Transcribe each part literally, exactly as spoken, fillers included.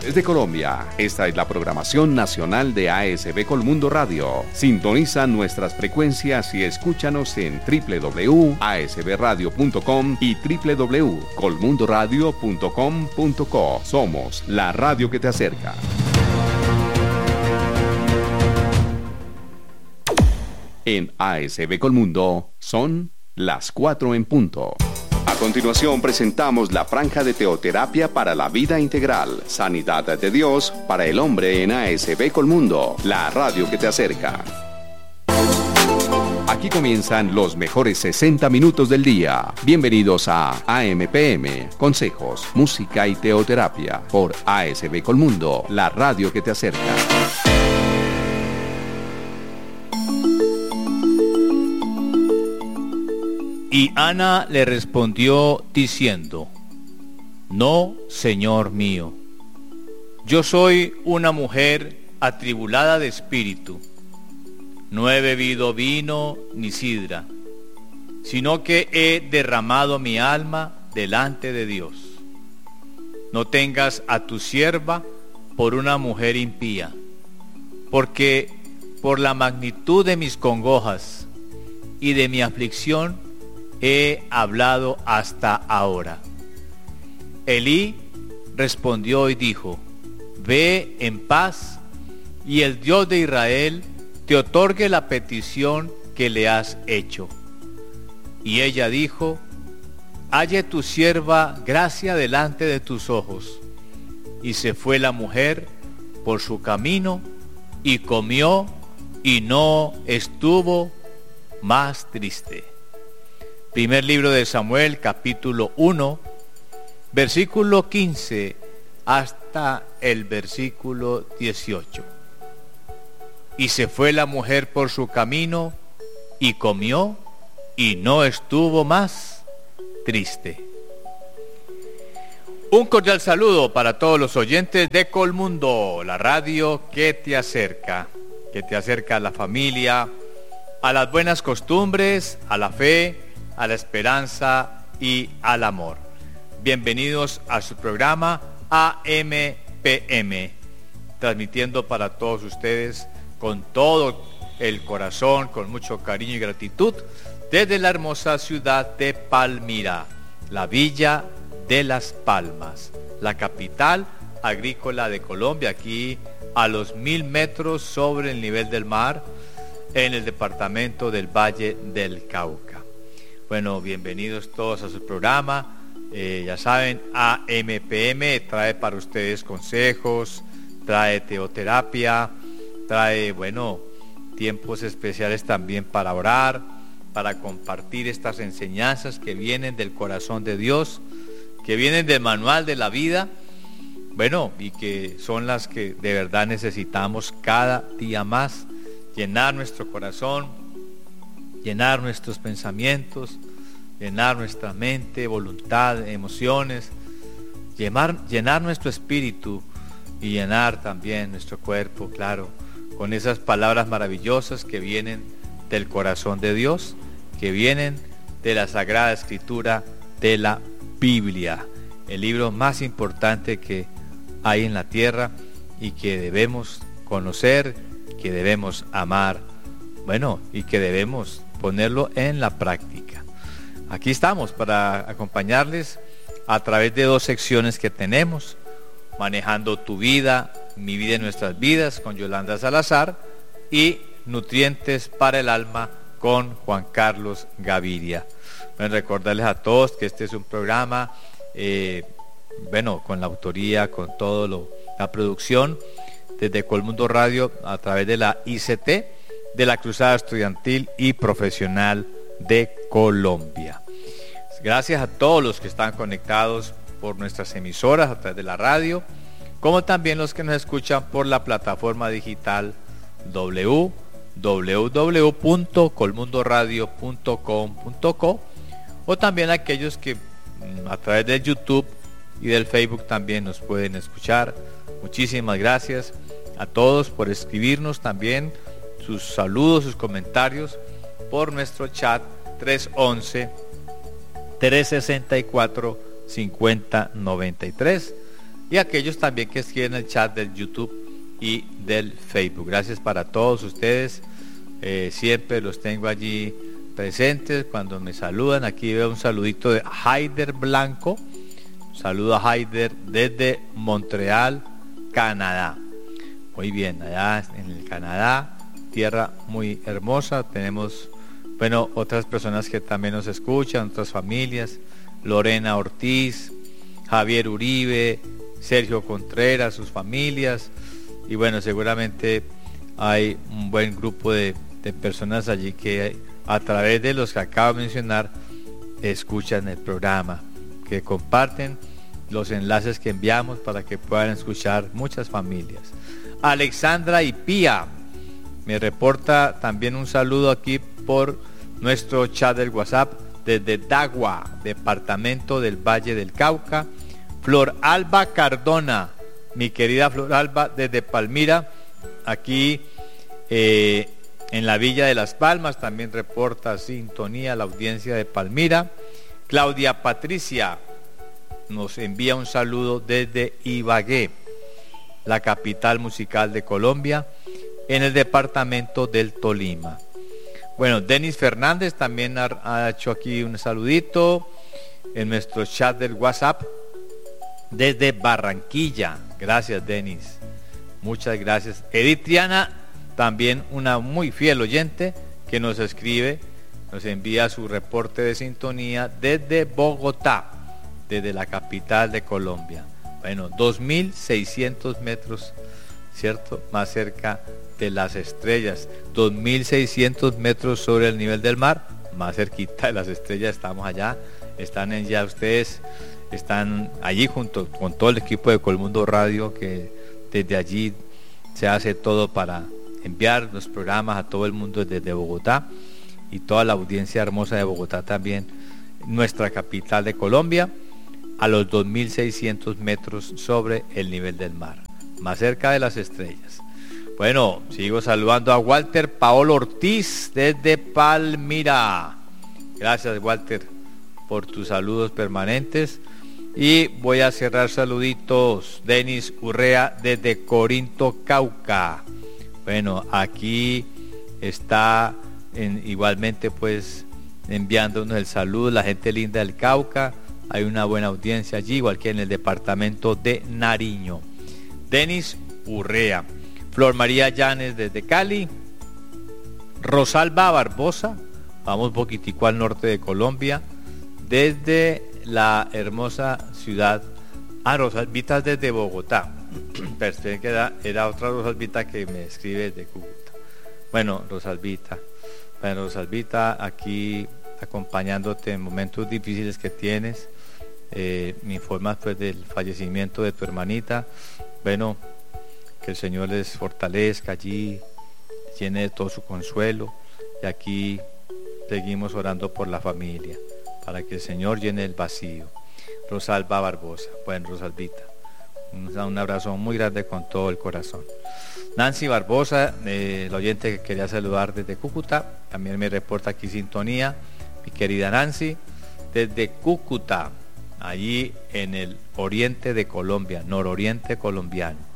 Desde Colombia, esta es la programación nacional de A S B Colmundo Radio. Sintoniza nuestras frecuencias y escúchanos en doble u doble u doble u punto a s b radio punto com y doble u doble u doble u punto colmundo radio punto com punto co. Somos la radio que te acerca. En A S B Colmundo son las cuatro en punto. A continuación presentamos la franja de teoterapia para la vida integral, sanidad de Dios para el hombre en A S B Colmundo, la radio que te acerca. Aquí comienzan los mejores sesenta minutos del día. Bienvenidos a A M P M, consejos, música y teoterapia por A S B Colmundo, la radio que te acerca. Y Ana le respondió diciendo: No, Señor mío, yo soy una mujer atribulada de espíritu. No he bebido vino ni sidra, sino que he derramado mi alma delante de Dios. No tengas a tu sierva por una mujer impía, porque por la magnitud de mis congojas y de mi aflicción he hablado hasta ahora. Elí respondió y dijo: Ve en paz, y el Dios de Israel te otorgue la petición que le has hecho. Y ella dijo: Halle tu sierva gracia delante de tus ojos. Y se fue la mujer por su camino, y comió, y no estuvo más triste. Primer libro de Samuel, capítulo uno, versículo quince hasta el versículo dieciocho. Y se fue la mujer por su camino, y comió, y no estuvo más triste. Un cordial saludo para todos los oyentes de Colmundo, la radio que te acerca, que te acerca a la familia, a las buenas costumbres, a la fe, a la esperanza y al amor. Bienvenidos a su programa A M P M, transmitiendo para todos ustedes con todo el corazón, con mucho cariño y gratitud, desde la hermosa ciudad de Palmira, la Villa de las Palmas, la capital agrícola de Colombia, aquí a los mil metros sobre el nivel del mar, en el departamento del Valle del Cauca. Bueno, bienvenidos todos a su programa. Eh, ya saben, A M P M trae para ustedes consejos, trae teoterapia, trae, bueno, tiempos especiales también para orar, para compartir estas enseñanzas que vienen del corazón de Dios, que vienen del manual de la vida, bueno, y que son las que de verdad necesitamos cada día más, llenar nuestro corazón, llenar nuestros pensamientos, llenar nuestra mente, voluntad, emociones, llenar, llenar nuestro espíritu y llenar también nuestro cuerpo, claro, con esas palabras maravillosas que vienen del corazón de Dios, que vienen de la Sagrada Escritura de la Biblia, el libro más importante que hay en la tierra y que debemos conocer, que debemos amar, bueno, y que debemos ponerlo en la práctica. Aquí estamos para acompañarles a través de dos secciones que tenemos: Manejando tu vida, mi vida y nuestras vidas, con Yolanda Salazar, y Nutrientes para el alma, con Juan Carlos Gaviria. Bueno, recordarles a todos que este es un programa, eh, bueno, con la autoría, con todo lo, la producción desde Colmundo Radio a través de la I C T, de la Cruzada Estudiantil y Profesional de Colombia. Gracias a todos los que están conectados por nuestras emisoras a través de la radio, como también los que nos escuchan por la plataforma digital doble u doble u doble u punto colmundo radio punto com punto co, o también aquellos que a través de YouTube y del Facebook también nos pueden escuchar. Muchísimas gracias a todos por escribirnos también sus saludos, sus comentarios por nuestro chat tres once, tres sesenta y cuatro, cincuenta noventa y tres. y aquellos también que escriben el chat del YouTube y del Facebook. Gracias para todos ustedes, eh, siempre los tengo allí presentes cuando me saludan. Aquí veo un saludito de Haider Blanco. Saludo a Haider desde Montreal, Canadá. Muy bien, allá en el Canadá, tierra muy hermosa. Tenemos, bueno, otras personas que también nos escuchan, otras familias. Lorena Ortiz, Javier Uribe, Sergio Contreras, sus familias. Y bueno, seguramente hay un buen grupo de, de personas allí que a través de los que acabo de mencionar escuchan el programa, que comparten los enlaces que enviamos para que puedan escuchar muchas familias. Alexandra y Pía me reporta también un saludo aquí por nuestro chat del WhatsApp desde Dagua, departamento del Valle del Cauca. Flor Alba Cardona, mi querida Flor Alba desde Palmira, aquí eh, en la Villa de las Palmas, también reporta sintonía la audiencia de Palmira. Claudia Patricia nos envía un saludo desde Ibagué, la capital musical de Colombia, en el departamento del Tolima. Bueno, Denis Fernández también ha, ha hecho aquí un saludito en nuestro chat del WhatsApp desde Barranquilla. Gracias, Denis, muchas gracias. Edith Triana, también una muy fiel oyente que nos escribe, nos envía su reporte de sintonía desde Bogotá, desde la capital de Colombia. Bueno, dos mil seiscientos metros, ¿cierto? Más cerca de las estrellas, dos mil seiscientos metros sobre el nivel del mar, más cerquita de las estrellas. Estamos allá, están en, ya ustedes están allí junto con todo el equipo de Colmundo Radio, que desde allí se hace todo para enviar los programas a todo el mundo desde Bogotá, y toda la audiencia hermosa de Bogotá también, nuestra capital de Colombia, a los dos mil seiscientos metros sobre el nivel del mar, más cerca de las estrellas. Bueno, sigo saludando a Walter Paolo Ortiz desde Palmira. Gracias, Walter, por tus saludos permanentes. Y voy a cerrar saluditos. Denis Urrea desde Corinto, Cauca. Bueno, aquí está en, igualmente pues enviándonos el saludo la gente linda del Cauca. Hay una buena audiencia allí, igual que en el departamento de Nariño. Denis Urrea. Flor María Llanes desde Cali. Rosalba Barbosa, vamos un poquitico al norte de Colombia, desde la hermosa ciudad. Ah, Rosalvita desde Bogotá. Pensé que era, era otra Rosalvita que me escribe desde Cúcuta. Bueno, Rosalvita. Bueno, Rosalvita, aquí acompañándote en momentos difíciles que tienes. Eh, me informas pues del fallecimiento de tu hermanita. Bueno, que el Señor les fortalezca allí, llene de todo su consuelo, y aquí seguimos orando por la familia, para que el Señor llene el vacío. Rosalba Barbosa. Bueno, Rosalvita, un, un abrazo muy grande con todo el corazón. Nancy Barbosa, eh, el oyente que quería saludar desde Cúcuta, también me reporta aquí sintonía, mi querida Nancy, desde Cúcuta, allí en el oriente de Colombia, nororiente colombiano.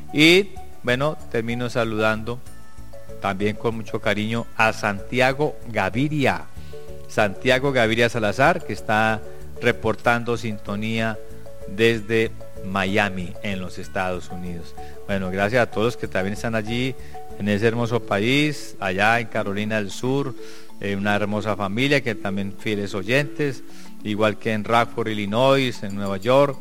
Y bueno, termino saludando también con mucho cariño a Santiago Gaviria, Santiago Gaviria Salazar, que está reportando sintonía desde Miami, en los Estados Unidos. Bueno, gracias a todos que también están allí en ese hermoso país, allá en Carolina del Sur, eh, una hermosa familia que también fieles oyentes, igual que en Rockford, Illinois, en Nueva York,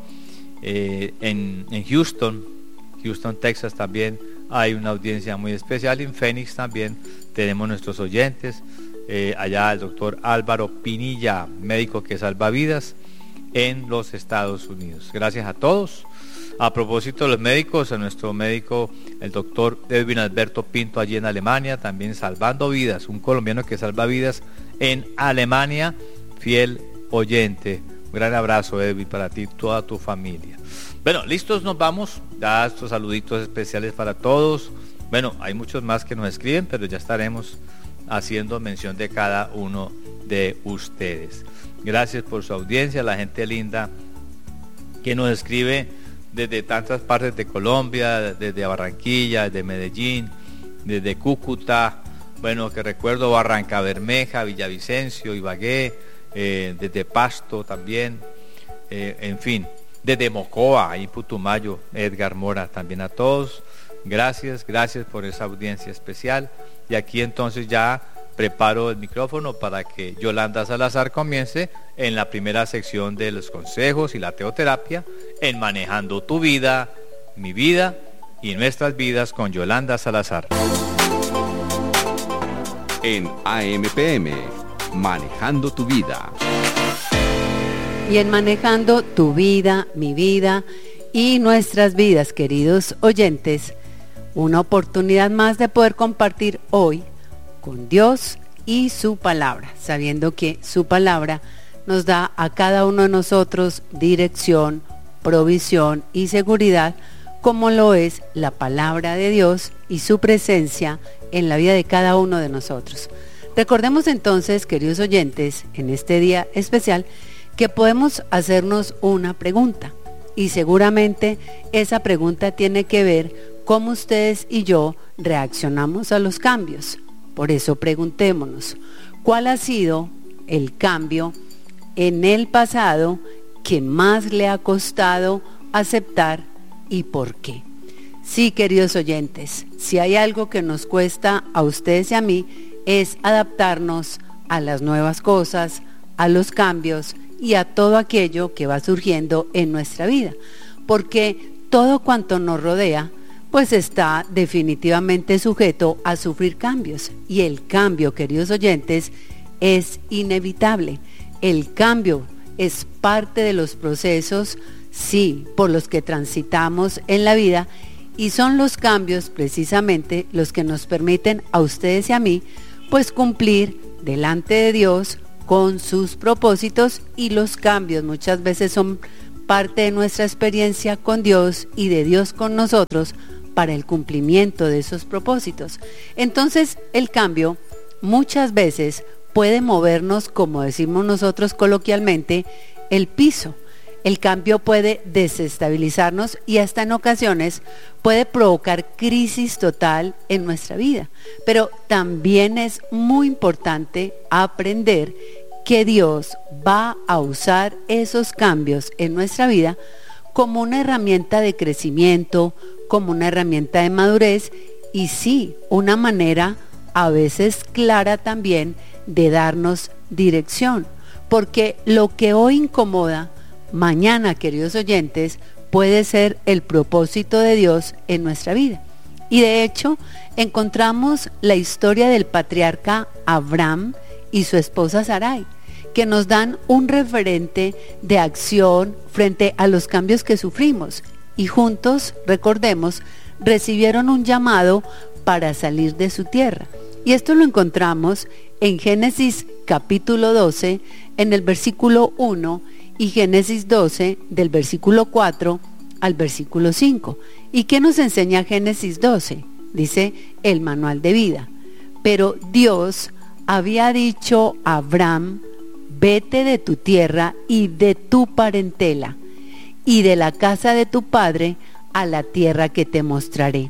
eh, en, en Houston, Houston, Texas también hay una audiencia muy especial. En Phoenix también tenemos nuestros oyentes. Eh, allá el doctor Álvaro Pinilla, médico que salva vidas en los Estados Unidos. Gracias a todos. A propósito de los médicos, a nuestro médico, el doctor Edwin Alberto Pinto, allí en Alemania, también salvando vidas. Un colombiano que salva vidas en Alemania, fiel oyente. Un gran abrazo, Edwin, para ti y toda tu familia. Bueno, listos, nos vamos. Ya estos saluditos especiales para todos. Bueno, hay muchos más que nos escriben, pero ya estaremos haciendo mención de cada uno de ustedes. Gracias por su audiencia, la gente linda que nos escribe desde tantas partes de Colombia, desde Barranquilla, desde Medellín, desde Cúcuta, bueno, que recuerdo Barranca Bermeja, Villavicencio, Ibagué, eh, desde Pasto también, eh, en fin, desde Mocoa, ahí Putumayo, Edgar Mora, también a todos, gracias, gracias por esa audiencia especial. Y aquí entonces ya preparo el micrófono para que Yolanda Salazar comience en la primera sección de los consejos y la teoterapia en Manejando tu vida, mi vida y nuestras vidas con Yolanda Salazar. En A M P M, Manejando tu vida. Y en Manejando tu vida, mi vida y nuestras vidas, queridos oyentes, una oportunidad más de poder compartir hoy con Dios y su palabra, sabiendo que su palabra nos da a cada uno de nosotros dirección, provisión y seguridad, como lo es la palabra de Dios y su presencia en la vida de cada uno de nosotros. Recordemos entonces, queridos oyentes, en este día especial, que podemos hacernos una pregunta, y seguramente esa pregunta tiene que ver cómo ustedes y yo reaccionamos a los cambios. Por eso preguntémonos, ¿cuál ha sido el cambio en el pasado que más le ha costado aceptar y por qué? Sí, queridos oyentes, si hay algo que nos cuesta a ustedes y a mí es adaptarnos a las nuevas cosas, a los cambios y a todo aquello que va surgiendo en nuestra vida, porque todo cuanto nos rodea pues está definitivamente sujeto a sufrir cambios, y el cambio, queridos oyentes, es inevitable. El cambio es parte de los procesos, sí, por los que transitamos en la vida, y son los cambios precisamente los que nos permiten a ustedes y a mí pues cumplir delante de Dios con sus propósitos, y los cambios muchas veces son parte de nuestra experiencia con Dios y de Dios con nosotros para el cumplimiento de esos propósitos. Entonces el cambio muchas veces puede movernos, como decimos nosotros coloquialmente, el piso. El cambio puede desestabilizarnos y hasta en ocasiones puede provocar crisis total en nuestra vida. Pero también es muy importante aprender que Dios va a usar esos cambios en nuestra vida como una herramienta de crecimiento, como una herramienta de madurez, y sí, una manera a veces clara también de darnos dirección. Porque lo que hoy incomoda, mañana, queridos oyentes, puede ser el propósito de Dios en nuestra vida. Y de hecho, encontramos la historia del patriarca Abraham y su esposa Sarai, que nos dan un referente de acción frente a los cambios que sufrimos. Y juntos, recordemos, recibieron un llamado para salir de su tierra. Y esto lo encontramos en Génesis capítulo doce, en el versículo uno, y Génesis doce, del versículo cuatro al versículo cinco. ¿Y qué nos enseña Génesis doce? Dice el manual de vida. Pero Dios había dicho a Abraham: vete de tu tierra y de tu parentela y de la casa de tu padre a la tierra que te mostraré.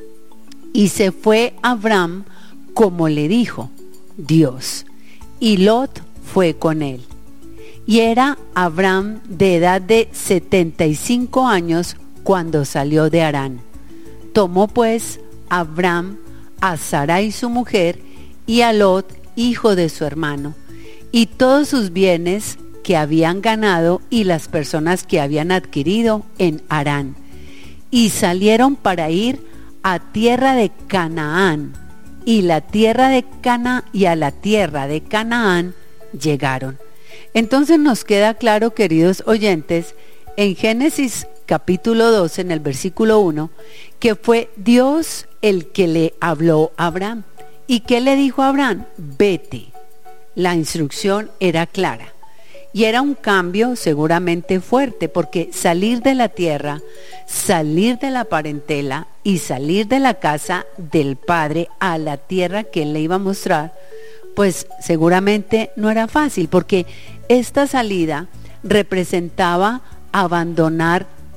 Y se fue Abraham como le dijo Dios, y Lot fue con él. Y era Abraham de edad de setenta y cinco años cuando salió de Harán. Tomó pues Abraham a Sarai su mujer y a Lot, hijo de su hermano, y todos sus bienes que habían ganado y las personas que habían adquirido en Harán, y salieron para ir a tierra de Canaán, y la tierra de Cana y a la tierra de Canaán llegaron. Entonces nos queda claro, queridos oyentes, en Génesis capítulo doce, en el versículo uno, que fue Dios el que le habló a Abraham. ¿Y qué le dijo a Abraham? Vete. La instrucción era clara. Y era un cambio seguramente fuerte, porque salir de la tierra, salir de la parentela y salir de la casa del padre a la tierra que él le iba a mostrar, pues seguramente no era fácil, porque esta salida representaba abandonar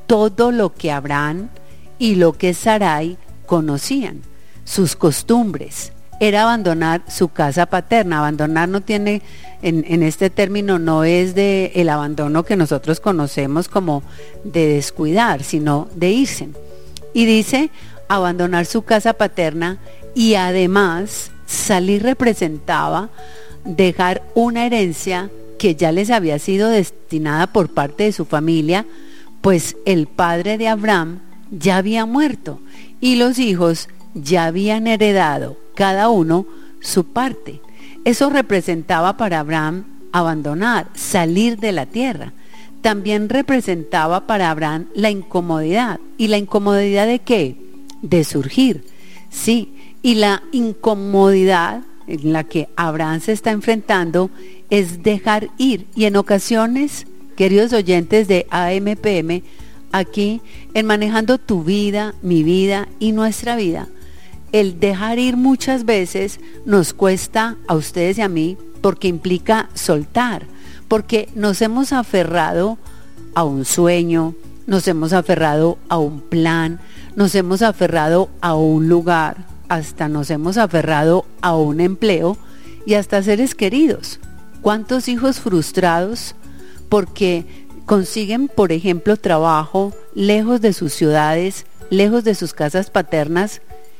todo lo que Abraham y lo que Sarai conocían, sus costumbres. Era abandonar su casa paterna. Abandonar no tiene, en, en este término, no es de el abandono que nosotros conocemos como de descuidar, sino de irse. Y dice, abandonar su casa paterna, y además salir representaba dejar una herencia que ya les había sido destinada por parte de su familia, pues el padre de Abraham ya había muerto y los hijos ya habían heredado cada uno su parte. Eso representaba para Abraham abandonar, salir de la tierra. También representaba para Abraham la incomodidad. ¿Y la incomodidad de qué? De surgir, sí. Y la incomodidad en la que Abraham se está enfrentando es dejar ir. Y en ocasiones, queridos oyentes de A M P M, aquí en Manejando tu vida, mi vida y nuestra vida, el dejar ir muchas veces nos cuesta a ustedes y a mí, porque implica soltar, porque nos hemos aferrado a un sueño, nos hemos aferrado a un plan, nos hemos aferrado a un lugar, hasta nos hemos aferrado a un empleo y hasta seres queridos. ¿Cuántos hijos frustrados porque consiguen, por ejemplo, trabajo lejos de sus ciudades, lejos de sus casas paternas,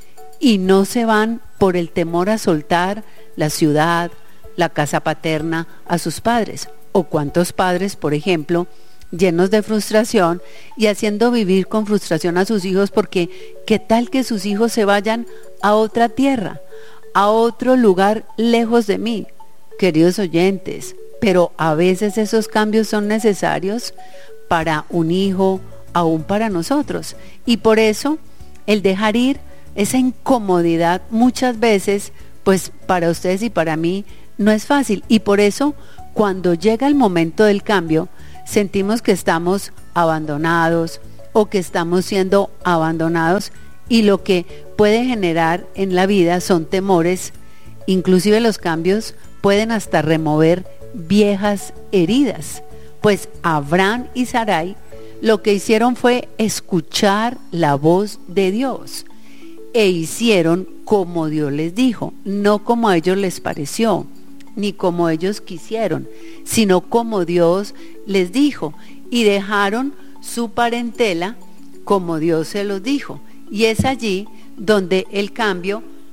y no se van por el temor a soltar la ciudad, la casa paterna a sus padres? ¿O cuántos padres, por ejemplo, llenos de frustración y haciendo vivir con frustración a sus hijos, porque qué tal que sus hijos se vayan a otra tierra, a otro lugar lejos de mí? Queridos oyentes, pero a veces esos cambios son necesarios para un hijo, aún para nosotros. Y por eso el dejar ir, esa incomodidad muchas veces, pues para ustedes y para mí no es fácil. Y por eso cuando llega el momento del cambio, sentimos que estamos abandonados o que estamos siendo abandonados, y lo que puede generar en la vida son temores. Inclusive los cambios pueden hasta remover viejas heridas, pues Abraham y Sarai lo que hicieron fue escuchar la voz de Dios e hicieron como Dios les dijo, no como a ellos les pareció, ni como ellos quisieron, sino como Dios les dijo, y dejaron su parentela como Dios se los dijo. Y es allí donde el cambio